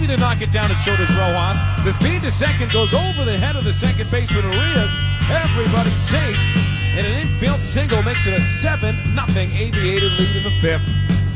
easy to knock it down at short as Rojas. The feed to second goes over the head of the second baseman, Arias. Everybody's safe. And an infield single makes it a 7-0 Aviator lead in the fifth.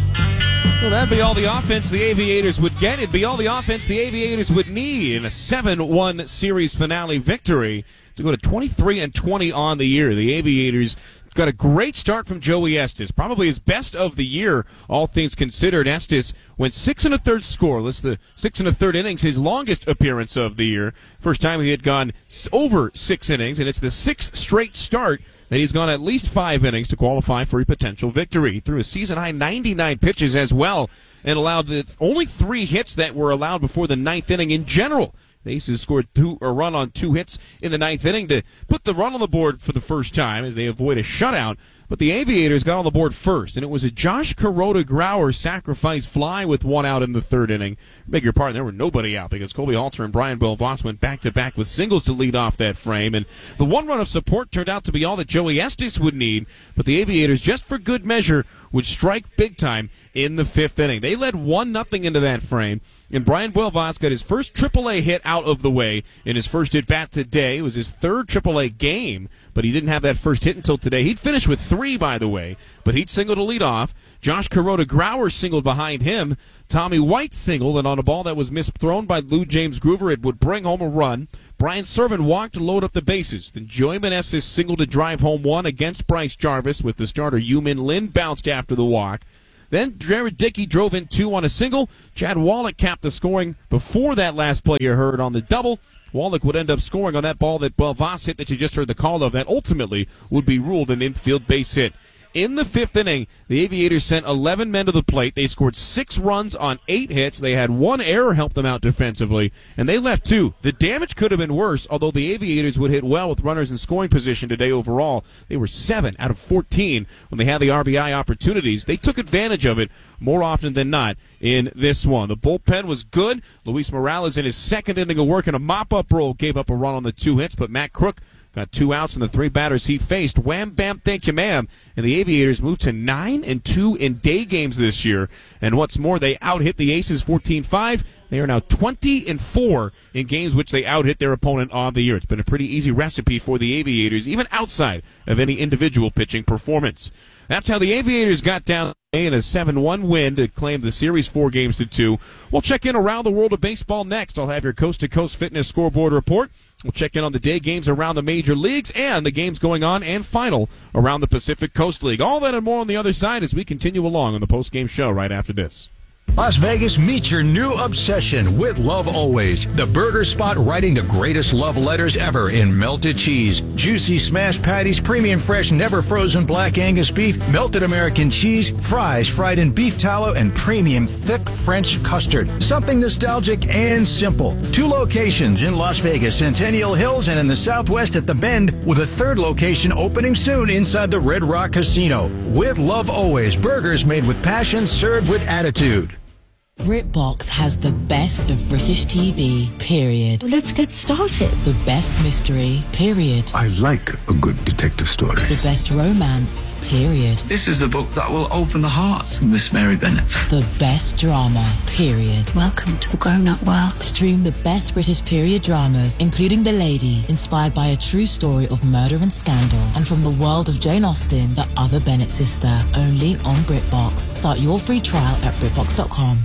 Well, that'd be all the offense the Aviators would get. It'd be all the offense the Aviators would need in a 7-1 series finale victory to go to 23-20 on the year. The Aviators got a great start from Joey Estes, probably his best of the year, all things considered. Estes went 6 1/3 scoreless, the 6 1/3 innings, his longest appearance of the year. First time he had gone over 6 innings, and it's the 6th straight start that he's gone at least 5 innings to qualify for a potential victory. He threw a season-high 99 pitches as well and allowed only 3 hits that were allowed before the 9th inning in general. The Aces scored a run on 2 hits in the 9th inning to put the run on the board for the first time as they avoid a shutout. But the Aviators got on the board first, and it was a Josh Kuroda-Grauer sacrifice fly with 1 out in the 3rd inning. Beg your pardon, there were nobody out because Colby Halter and Brian Belvas went back-to-back with singles to lead off that frame. And the 1 run of support turned out to be all that Joey Estes would need, but the Aviators, just for good measure, would strike big time in the 5th inning. They led 1-0 into that frame, and Brian Belvas got his first AAA hit out of the way in his first at-bat today. It was his 3rd AAA game, but he didn't have that first hit until today. He'd finished with 3, by the way, but he'd singled to lead off. Josh Kuroda-Grauer singled behind him. Tommy White singled, and on a ball that was misthrown by Lou James Groover, it would bring home a run. Brian Servin walked to load up the bases. Then Joey Meneses singled to drive home 1 against Bryce Jarvis, with the starter Yu-Min Lin bounced after the walk. Then Jared Dickey drove in 2 on a single. Chad Wallach capped the scoring before that last play you heard on the double. Wallach would end up scoring on that ball that Belvas hit that you just heard the call of, that ultimately would be ruled an infield base hit. In the 5th inning, the Aviators sent 11 men to the plate. They scored 6 runs on 8 hits. They had 1 error help them out defensively, and they left 2. The damage could have been worse, although the Aviators would hit well with runners in scoring position today overall. They were 7 out of 14 when they had the RBI opportunities. They took advantage of it more often than not in this one. The bullpen was good. Luis Morales in his 2nd inning of work in a mop-up role gave up a run on the 2 hits, but Matt Crook got 2 outs in the 3 batters he faced. Wham, bam, thank you, ma'am. And the Aviators moved to 9-2 in day games this year. And what's more, they out-hit the Aces 14-5. They are now 20-4 in games which they out-hit their opponent on the year. It's been a pretty easy recipe for the Aviators, even outside of any individual pitching performance. That's how the Aviators got down in a 7-1 win to claim the series 4-2. We'll check in around the world of baseball next. I'll have your coast-to-coast fitness scoreboard report. We'll check in on the day games around the major leagues and the games going on and final around the Pacific Coast League. All that and more on the other side as we continue along on the post-game show right after this. Las Vegas, meet your new obsession with Love Always, the burger spot writing the greatest love letters ever in melted cheese, juicy smashed patties, premium fresh, never frozen black Angus beef, melted American cheese, fries fried in beef tallow, and premium thick French custard. Something nostalgic and simple. 2 locations in Las Vegas, Centennial Hills, and in the Southwest at The Bend, with a 3rd location opening soon inside the Red Rock Casino. With Love Always, burgers made with passion, served with attitude. BritBox has the best of British TV, period. Let's get started. The best mystery, period. I like a good detective story. The best romance, period. This is the book that will open the heart of Miss Mary Bennet. The best drama, period. Welcome to the grown-up world. Stream the best British period dramas, including The Lady, inspired by a true story of murder and scandal, and from the world of Jane Austen, the other Bennet sister, only on BritBox. Start your free trial at BritBox.com.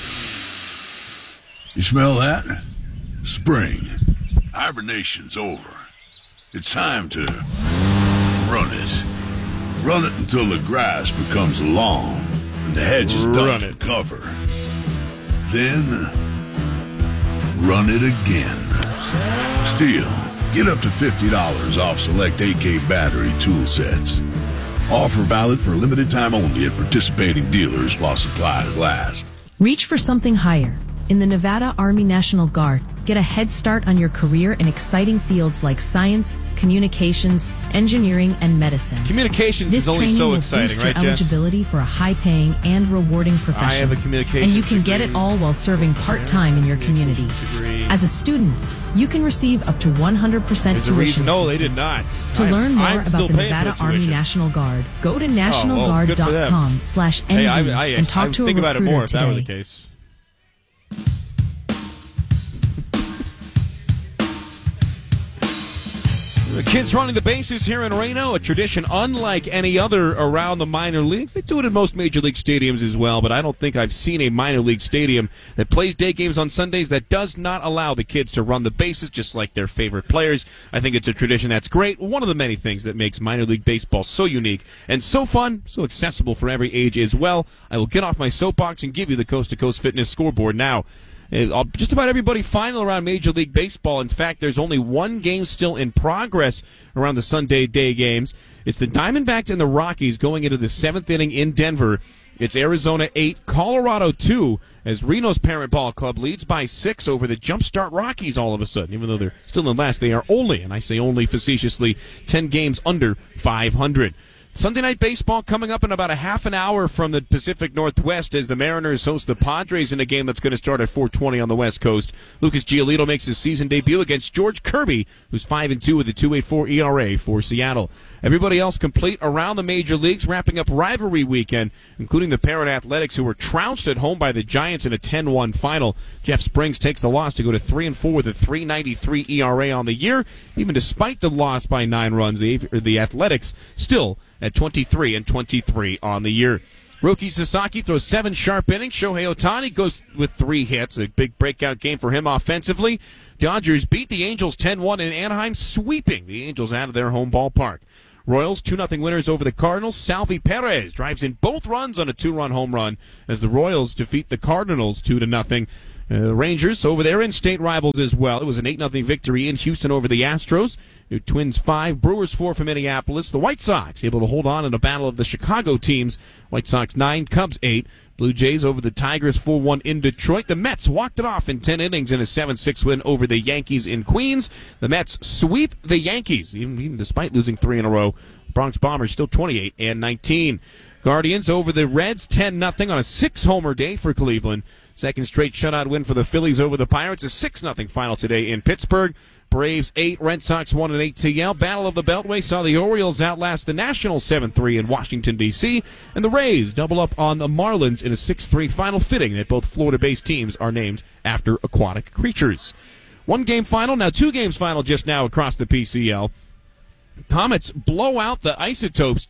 You smell that? Spring. Hibernation's over. It's time to run it. Run it until the grass becomes long and the hedge is done to cover. Then, run it again. Steel, get up to $50 off select AK battery tool sets. Offer valid for a limited time only at participating dealers while supplies last. Reach for something higher. In the Nevada Army National Guard, get a head start on your career in exciting fields like science, communications, engineering, and medicine. Communications is only so exciting, right, Jess? Eligibility for a high-paying and rewarding profession. I have a communications and you can degree. get it all while serving part-time in your community. As a student, you can receive up to 100% tuition. No, they did not. To learn more about the Nevada Army National Guard, go to nationalguard.com/NV and talk to a recruiter think about it more if today. that were the case. The kids running the bases here in Reno, a tradition unlike any other around the minor leagues. They do it in most major league stadiums as well, but I don't think I've seen a minor league stadium that plays day games on Sundays that does not allow the kids to run the bases just like their favorite players. I think it's a tradition that's great. One of the many things that makes minor league baseball so unique and so fun, so accessible for every age as well. I will get off my soapbox and give you the Coast to Coast Fitness scoreboard now. Just about everybody final around Major League Baseball. In fact, there's only one game still in progress around the Sunday day games. It's the Diamondbacks and the Rockies going into the 7th inning in Denver. It's Arizona 8, Colorado 2, as Reno's parent ball club leads by 6 over the Jumpstart Rockies all of a sudden. Even though they're still in last, they are only, and I say only facetiously, 10 games under 500. Sunday Night Baseball coming up in about a half an hour from the Pacific Northwest as the Mariners host the Padres in a game that's going to start at 4:20 on the West Coast. Lucas Giolito makes his season debut against George Kirby, who's 5-2 with a 2.84 ERA for Seattle. Everybody else complete around the major leagues, wrapping up rivalry weekend, including the Parrot Athletics, who were trounced at home by the Giants in a 10-1 final. Jeff Springs takes the loss to go to 3-4 with a 3.93 ERA on the year. Even despite the loss by 9 runs, the Athletics still at 23-23 on the year. Roki Sasaki throws 7 sharp innings. Shohei Ohtani goes with 3 hits. A big breakout game for him offensively. Dodgers beat the Angels 10-1 in Anaheim, sweeping the Angels out of their home ballpark. Royals 2-0 winners over the Cardinals. Salvi Perez drives in both runs on a 2-run home run as the Royals defeat the Cardinals 2-0. Rangers over their in-state rivals as well. It was an 8-0 victory in Houston over the Astros. Twins 5, Brewers 4 for Minneapolis. The White Sox able to hold on in a battle of the Chicago teams. White Sox 9, Cubs 8. Blue Jays over the Tigers 4-1 in Detroit. The Mets walked it off in 10 innings in a 7-6 win over the Yankees in Queens. The Mets sweep the Yankees, even despite losing 3 in a row. Bronx Bombers still 28-19. Guardians over the Reds 10-0 on a 6-homer day for Cleveland. Second straight shutout win for the Phillies over the Pirates. A 6-0 final today in Pittsburgh. Braves 8, Red Sox 1 at ATL. Battle of the Beltway saw the Orioles outlast the Nationals 7-3 in Washington, D.C. And the Rays double up on the Marlins in a 6-3 final, fitting that both Florida-based teams are named after aquatic creatures. 1-game final, now 2 games final just now across the PCL. Comets blow out the Isotopes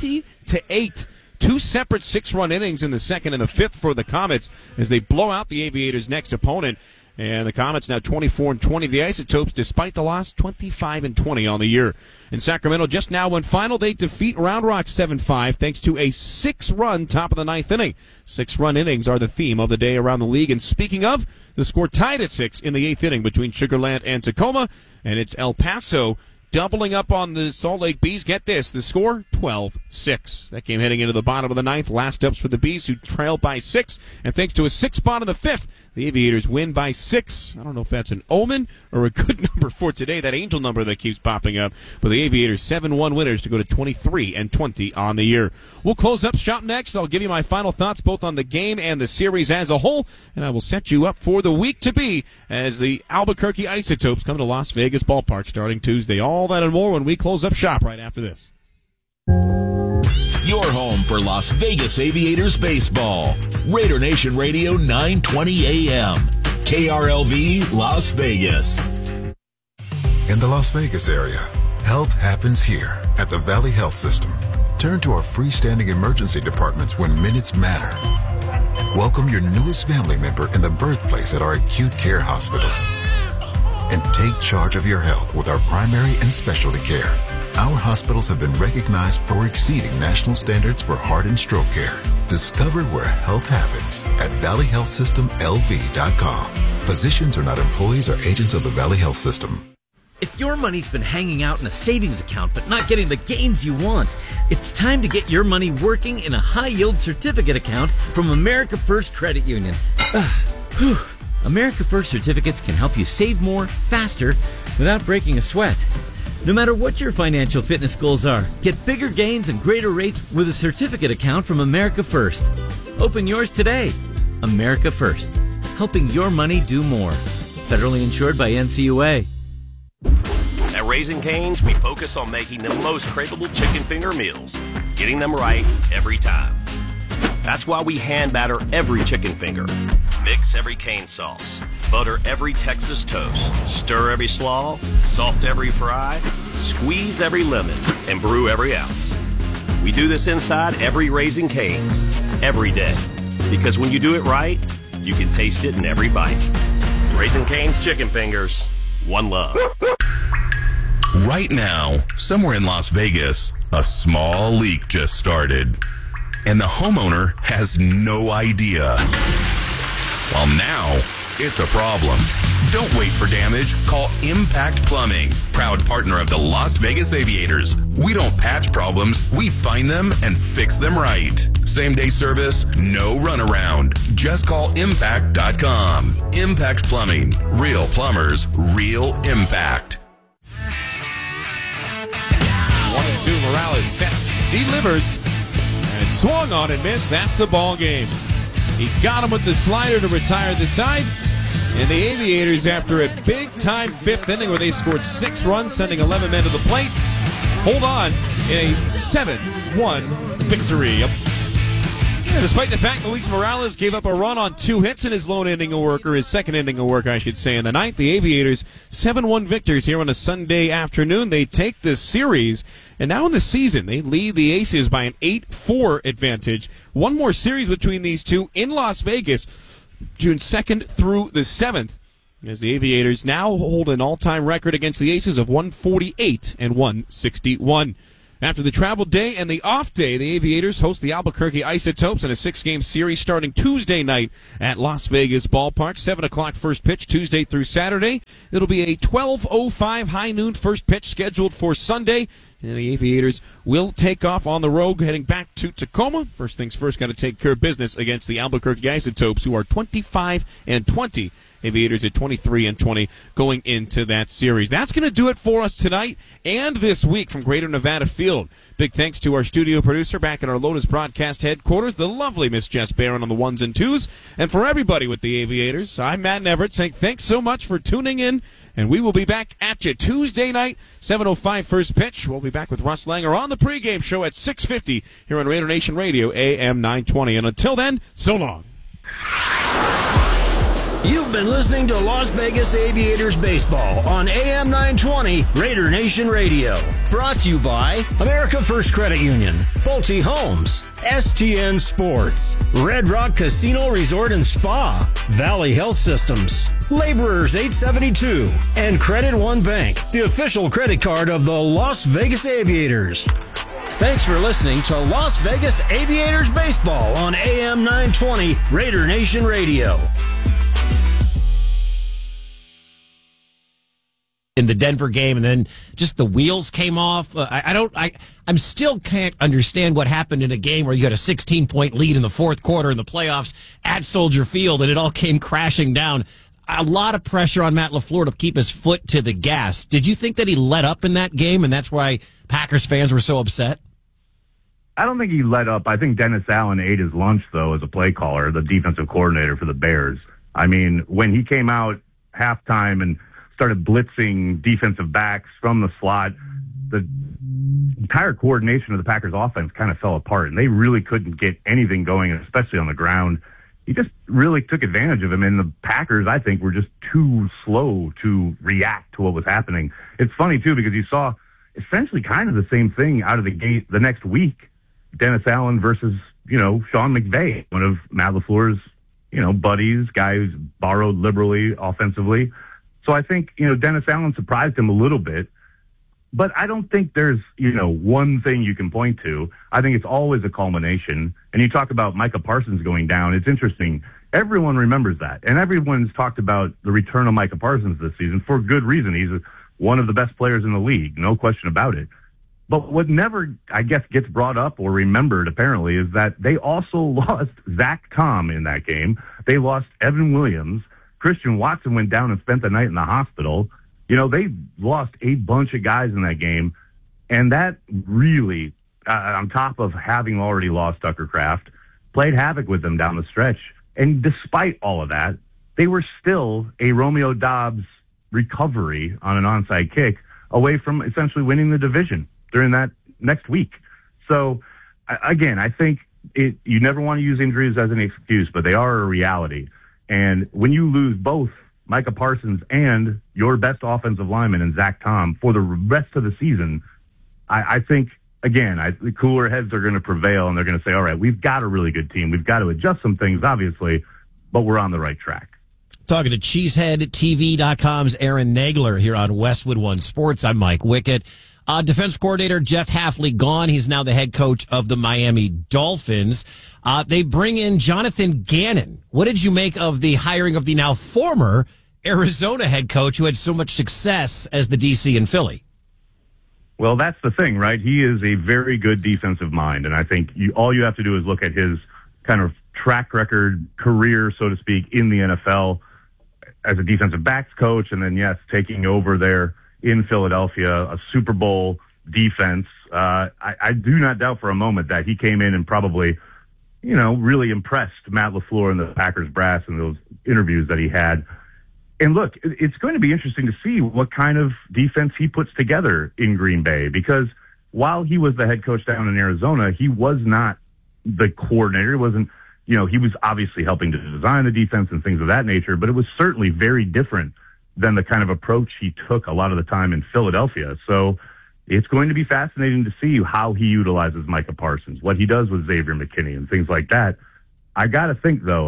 20-8. 2 separate 6-run innings in the 2nd and the 5th for the Comets as they blow out the Aviators' next opponent. And the Comets now 24-20. The Isotopes, despite the loss, 25-20 on the year. And Sacramento just now went final. They defeat Round Rock 7-5 thanks to a 6-run top of the 9th inning. 6-run innings are the theme of the day around the league. And speaking of, the score tied at 6 in the 8th inning between Sugar Land and Tacoma. And it's El Paso doubling up on the Salt Lake Bees. Get this, the score, 12-6. That game heading into the bottom of the 9th. Last ups for the Bees, who trailed by 6. And thanks to a 6 spot in the 5th, the Aviators win by 6. I don't know if that's an omen or a good number for today, that angel number that keeps popping up. But the Aviators 7-1 winners to go to 23-20 on the year. We'll close up shop next. I'll give you my final thoughts both on the game and the series as a whole. And I will set you up for the week to be as the Albuquerque Isotopes come to Las Vegas Ballpark starting Tuesday. All that and more when we close up shop right after this. Your home for Las Vegas Aviators baseball. Raider Nation Radio 920 AM. KRLV Las Vegas. In the Las Vegas area, health happens here at the Valley Health System. Turn to our freestanding emergency departments when minutes matter. Welcome your newest family member in the birthplace at our acute care hospitals. And take charge of your health with our primary and specialty care. Our hospitals have been recognized for exceeding national standards for heart and stroke care. Discover where health happens at valleyhealthsystemlv.com. Physicians are not employees or agents of the Valley Health System. If your money's been hanging out in a savings account but not getting the gains you want, it's time to get your money working in a high-yield certificate account from America First Credit Union. America First certificates can help you save more, faster, without breaking a sweat. No matter what your financial fitness goals are, get bigger gains and greater rates with a certificate account from America First. Open yours today. America First, helping your money do more. Federally insured by NCUA. At Raising Cane's, we focus on making the most craveable chicken finger meals, getting them right every time. That's why we hand batter every chicken finger, mix every cane sauce, butter every Texas toast, stir every slaw, salt every fry, squeeze every lemon, and brew every ounce. We do this inside every Raising Cane's, every day. Because when you do it right, you can taste it in every bite. Raising Cane's Chicken Fingers, one love. Right now, somewhere in Las Vegas, a small leak just started. And the homeowner has no idea. Well, now it's a problem. Don't wait for damage. Call Impact Plumbing, proud partner of the Las Vegas Aviators. We don't patch problems. We find them and fix them right. Same-day service, no runaround. Just call impact.com. Impact Plumbing. Real plumbers, real impact. 1-2, Morales sets, delivers, and swung on and missed. That's the ball game. He got him with the slider to retire the side. And the Aviators, after a big-time fifth inning where they scored 6 runs, sending 11 men to the plate, hold on in a 7-1 victory. Yeah, despite the fact Luis Morales gave up a run on 2 hits in his lone inning of work, or his second inning of work, I should say, in the ninth, the Aviators 7-1 victors here on a Sunday afternoon. They take this series, and now in the season, they lead the Aces by an 8-4 advantage. One more series between these two in Las Vegas, June 2nd through the 7th, as the Aviators now hold an all-time record against the Aces of 148 and 161. After the travel day and the off day, the Aviators host the Albuquerque Isotopes in a 6-game series starting Tuesday night at Las Vegas Ballpark. 7 o'clock first pitch Tuesday through Saturday. It'll be a 12:05 high noon first pitch scheduled for Sunday. And the Aviators will take off on the road, heading back to Tacoma. First things first, got to take care of business against the Albuquerque Isotopes, who are 25-20. Aviators at 23-20 going into that series. That's going to do it for us tonight and this week from Greater Nevada Field. Big thanks to our studio producer back at our Lotus Broadcast headquarters, the lovely Miss Jess Barron on the 1s and 2s. And for everybody with the Aviators, I'm Matt Neverett saying thanks so much for tuning in. And we will be back at you Tuesday night, 7:05 first pitch. We'll be back with Russ Langer on the pregame show at 6:50 here on Raider Nation Radio, AM 920. And until then, so long. You've been listening to Las Vegas Aviators Baseball on AM 920 Raider Nation Radio. Brought to you by America First Credit Union, Pulte Homes, STN Sports, Red Rock Casino Resort and Spa, Valley Health Systems, Laborers 872, and Credit One Bank, the official credit card of the Las Vegas Aviators. Thanks for listening to Las Vegas Aviators Baseball on AM 920 Raider Nation Radio. In the Denver game, and then just the wheels came off. I'm still can't understand what happened in a game where you had a 16-point lead in the fourth quarter in the playoffs at Soldier Field, and it all came crashing down. A lot of pressure on Matt LaFleur to keep his foot to the gas. Did you think that he let up in that game, and that's why Packers fans were so upset? I don't think he let up. I think Dennis Allen ate his lunch, though, as a play caller, the defensive coordinator for the Bears. I mean, when he came out halftime and started blitzing defensive backs from the slot, the entire coordination of the Packers offense kind of fell apart, and they really couldn't get anything going, especially on the ground. He just really took advantage of him, and the Packers, I think, were just too slow to react to what was happening. It's funny, too, because you saw essentially kind of the same thing out of the gate the next week. Dennis Allen versus, Sean McVay, one of Matt LaFleur's, buddies, guy who's borrowed liberally offensively. So I think, Dennis Allen surprised him a little bit, but I don't think there's, one thing you can point to. I think it's always a culmination. And you talk about Micah Parsons going down. It's interesting. Everyone remembers that. And everyone's talked about the return of Micah Parsons this season for good reason. He's one of the best players in the league, no question about it. But what never, I guess, gets brought up or remembered, apparently, is that they also lost Zach Tom in that game. They lost Evan Williams. Christian Watson went down and spent the night in the hospital. They lost a bunch of guys in that game. And that really, on top of having already lost Tucker Kraft, played havoc with them down the stretch. And despite all of that, they were still a Romeo Doubs recovery on an onside kick away from essentially winning the division during that next week. So, again, I think you never want to use injuries as an excuse, but they are a reality. And when you lose both Micah Parsons and your best offensive lineman in Zach Tom for the rest of the season, I think, again, the cooler heads are going to prevail, and they're going to say, all right, we've got a really good team. We've got to adjust some things, obviously, but we're on the right track. Talking to CheeseheadTV.com's Aaron Nagler here on Westwood One Sports. I'm Mike Wickett. Defense coordinator Jeff Hafley gone. He's now the head coach of the Miami Dolphins. They bring in Jonathan Gannon. What did you make of the hiring of the now former Arizona head coach who had so much success as the DC in Philly? Well, that's the thing, right? He is a very good defensive mind, and I think all you have to do is look at his kind of track record, career, so to speak, in the NFL as a defensive backs coach, and then, yes, taking over there in Philadelphia, a Super Bowl defense. I do not doubt for a moment that he came in and probably, really impressed Matt LaFleur and the Packers brass in those interviews that he had. And look, it's going to be interesting to see what kind of defense he puts together in Green Bay, because while he was the head coach down in Arizona, he was not the coordinator. It wasn't, he was obviously helping to design the defense and things of that nature, but it was certainly very different than the kind of approach he took a lot of the time in Philadelphia. So it's going to be fascinating to see how he utilizes Micah Parsons, what he does with Xavier McKinney and things like that. I got to think, though,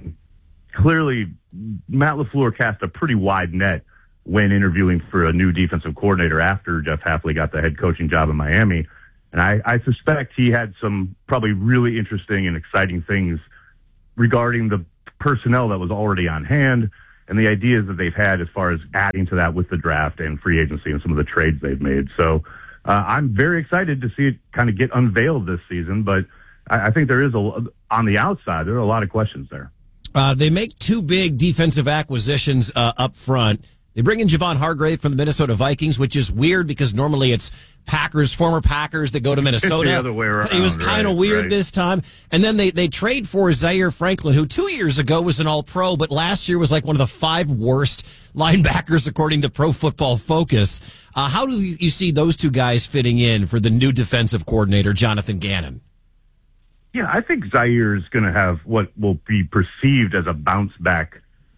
clearly Matt LaFleur cast a pretty wide net when interviewing for a new defensive coordinator after Jeff Hafley got the head coaching job in Miami. And I suspect he had some probably really interesting and exciting things regarding the personnel that was already on hand and the ideas that they've had as far as adding to that with the draft and free agency and some of the trades they've made. So I'm very excited to see it kind of get unveiled this season, but I think there is on the outside, there are a lot of questions there. They make two big defensive acquisitions up front. They bring in Javon Hargrave from the Minnesota Vikings, which is weird because normally it's former Packers that go to Minnesota. The other way around. It was kind of weird this time. And then they trade for Zaire Franklin, who 2 years ago was an All-Pro, but last year was like one of the 5 worst linebackers according to Pro Football Focus. How do you see those two guys fitting in for the new defensive coordinator, Jonathan Gannon? Yeah, I think Zaire is going to have what will be perceived as a bounce back,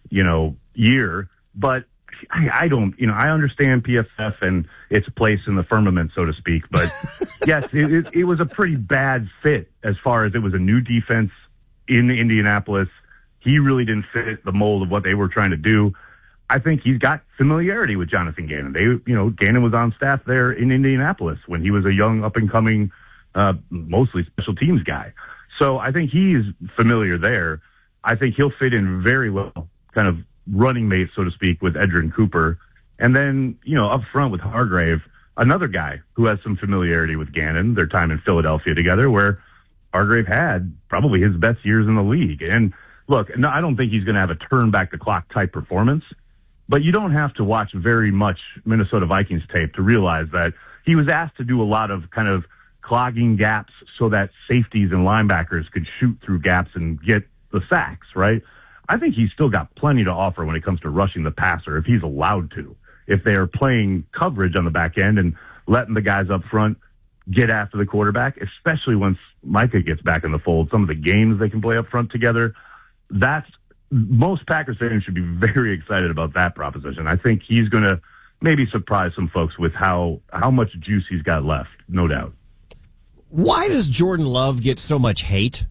year, but I don't, I understand PFF and its place in the firmament, so to speak, but yes, it was a pretty bad fit as far as it was a new defense in Indianapolis. He really didn't fit the mold of what they were trying to do. I think he's got familiarity with Jonathan Gannon. Gannon was on staff there in Indianapolis when he was a young up and coming, mostly special teams guy. So I think he's familiar there. I think he'll fit in very well, kind of running mate, so to speak, with Edgerrin Cooper. And then, up front with Hargrave, another guy who has some familiarity with Gannon, their time in Philadelphia together, where Hargrave had probably his best years in the league. And look, no, I don't think he's going to have a turn back the clock type performance, but you don't have to watch very much Minnesota Vikings tape to realize that he was asked to do a lot of kind of clogging gaps so that safeties and linebackers could shoot through gaps and get the sacks, right? I think he's still got plenty to offer when it comes to rushing the passer if he's allowed to. If they're playing coverage on the back end and letting the guys up front get after the quarterback, especially once Micah gets back in the fold, some of the games they can play up front together, most Packers fans should be very excited about that proposition. I think he's going to maybe surprise some folks with how much juice he's got left, no doubt. Why does Jordan Love get so much hate?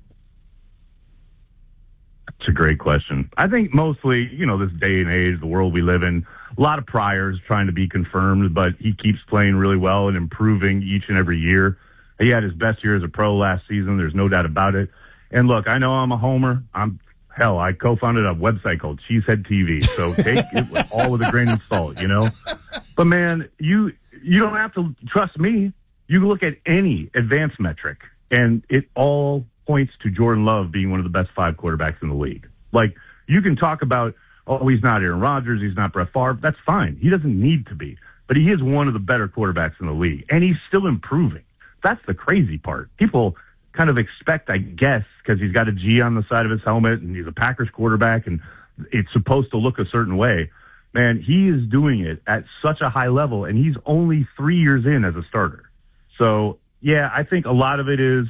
It's a great question. I think mostly, this day and age, the world we live in, a lot of priors trying to be confirmed, but he keeps playing really well and improving each and every year. He had his best year as a pro last season. There's no doubt about it. And look, I know I'm a homer. I co-founded a website called Cheesehead TV. So take it all with a grain of salt, But man, you don't have to trust me. You look at any advanced metric, and it all points to Jordan Love being one of the best 5 quarterbacks in the league. Like, you can talk about, he's not Aaron Rodgers, he's not Brett Favre. That's fine. He doesn't need to be. But he is one of the better quarterbacks in the league, and he's still improving. That's the crazy part. People kind of expect, I guess, because he's got a G on the side of his helmet, and he's a Packers quarterback, and it's supposed to look a certain way. Man, he is doing it at such a high level, and he's only 3 years in as a starter. So, yeah, I think a lot of it is,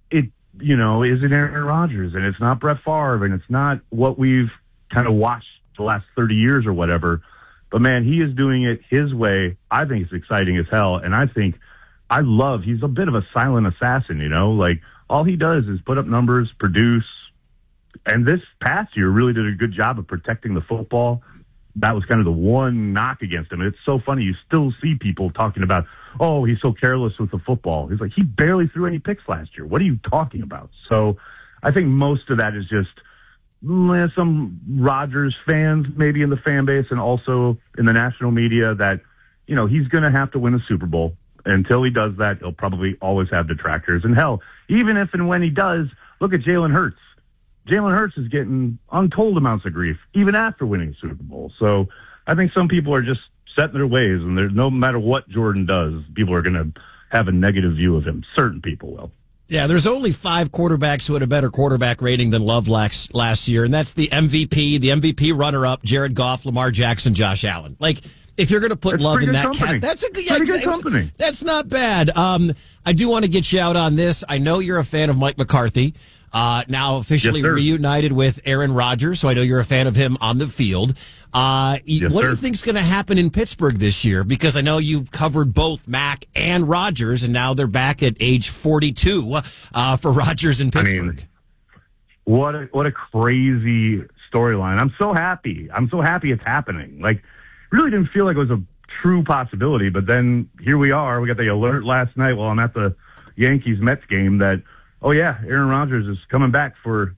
isn't Aaron Rodgers, and it's not Brett Favre, and it's not what we've kind of watched the last 30 years or whatever. But, man, he is doing it his way. I think it's exciting as hell. And he's a bit of a silent assassin, Like, all he does is put up numbers, produce. And this past year really did a good job of protecting the football. That was kind of the one knock against him. And it's so funny. You still see people talking about, oh, he's so careless with the football. He's like, he barely threw any picks last year. What are you talking about? So I think most of that is just some Rodgers fans maybe in the fan base and also in the national media that, he's going to have to win a Super Bowl. Until he does that, he'll probably always have detractors. And hell, even if and when he does, look at Jalen Hurts. Jalen Hurts is getting untold amounts of grief, even after winning the Super Bowl. So I think some people are just set in their ways, and there's no matter what Jordan does, people are going to have a negative view of him. Certain people will. Yeah, there's only 5 quarterbacks who had a better quarterback rating than Love last year, and that's the MVP runner-up, Jared Goff, Lamar Jackson, Josh Allen. Like, if you're going to put Love in that category, that's a good company. That's not bad. I do want to get you out on this. I know you're a fan of Mike McCarthy. Now officially reunited with Aaron Rodgers, so I know you're a fan of him on the field. What do you think's going to happen in Pittsburgh this year? Because I know you've covered both Mac and Rodgers, and now they're back at age 42 for Rodgers in Pittsburgh. What a crazy storyline! I'm so happy it's happening. Like, really didn't feel like it was a true possibility, but then here we are. We got the alert last night while I'm at the Yankees-Mets game that, oh yeah, Aaron Rodgers is coming back for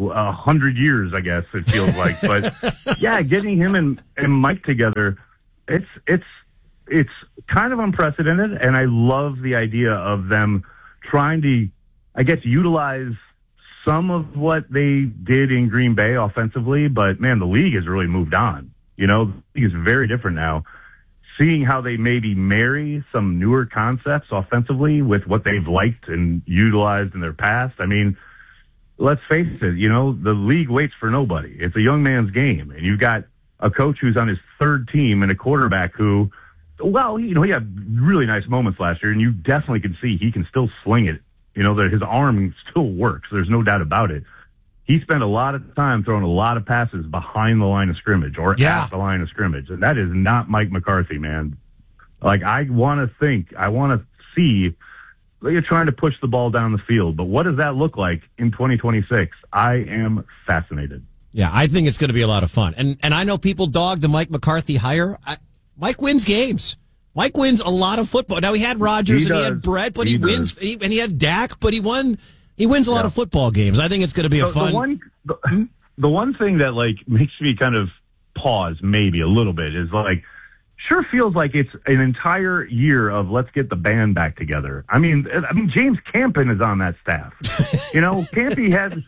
100 years, I guess it feels like. But yeah, getting him and Mike together, it's kind of unprecedented, and I love the idea of them trying to, I guess, utilize some of what they did in Green Bay offensively. But man, the league has really moved on. The league is very different now. Seeing how they maybe marry some newer concepts offensively with what they've liked and utilized in their past. I mean, let's face it, the league waits for nobody. It's a young man's game. And you've got a coach who's on his third team and a quarterback who, well, he had really nice moments last year, and you definitely can see he can still sling it. That his arm still works. There's no doubt about it. He spent a lot of time throwing a lot of passes behind the line of scrimmage or at the line of scrimmage. And that is not Mike McCarthy, man. Like, I want to see you're trying to push the ball down the field. But what does that look like in 2026? I am fascinated. Yeah, I think it's going to be a lot of fun. And I know people dog the Mike McCarthy hire. Mike wins games. Mike wins a lot of football. Now, he had Rodgers and he had Brett, but he wins. And he had Dak, but he won. He wins a lot of football games. I think it's going to be a fun. The one thing that makes me kind of pause maybe a little bit is sure feels like it's an entire year of let's get the band back together. I mean James Campen is on that staff. Campy had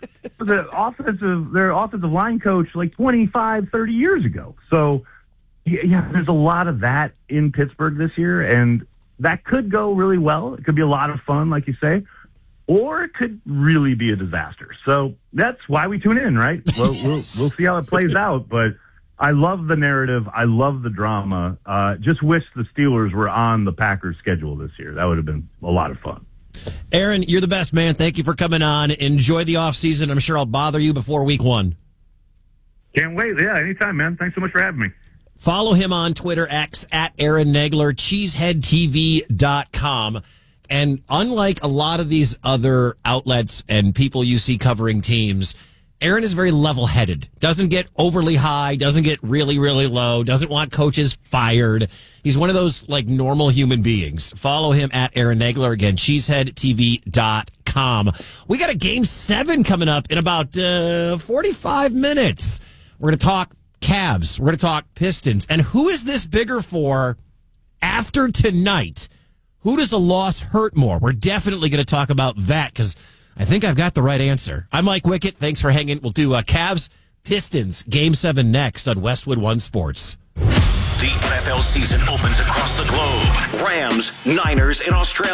their offensive line coach 25, 30 years ago. So yeah, there's a lot of that in Pittsburgh this year, and that could go really well. It could be a lot of fun, like you say. Or it could really be a disaster. So that's why we tune in, right? We'll see how it plays out. But I love the narrative. I love the drama. Just wish the Steelers were on the Packers schedule this year. That would have been a lot of fun. Aaron, you're the best, man. Thank you for coming on. Enjoy the offseason. I'm sure I'll bother you before week 1. Can't wait. Yeah, anytime, man. Thanks so much for having me. Follow him on Twitter, X, at Aaron Nagler, cheeseheadtv.com. And unlike a lot of these other outlets and people you see covering teams, Aaron is very level-headed. Doesn't get overly high, doesn't get really, really low, doesn't want coaches fired. He's one of those, normal human beings. Follow him at Aaron Nagler. Again, cheeseheadtv.com. We got a Game 7 coming up in about 45 minutes. We're going to talk Cavs. We're going to talk Pistons. And who is this bigger for after tonight? Who does a loss hurt more? We're definitely going to talk about that because I think I've got the right answer. I'm Mike Wickett. Thanks for hanging. We'll do Cavs, Pistons, Game 7 next on Westwood One Sports. The NFL season opens across the globe. Rams, Niners in Australia.